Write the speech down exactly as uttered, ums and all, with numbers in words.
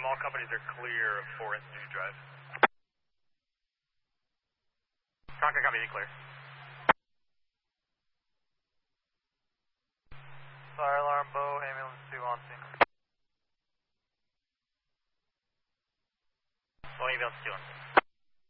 all companies are clear of four Institute Drive. Concord copy, clear. Fire alarm, bow, ambulance two on scene. Bow, ambulance two on scene.